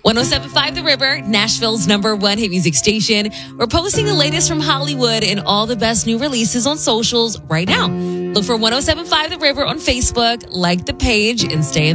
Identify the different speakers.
Speaker 1: 107.5 The River, Nashville's #1 hit music station. We're posting the latest from Hollywood and all the best new releases on socials right now. Look for 107.5 The River on Facebook, like the page, and stay in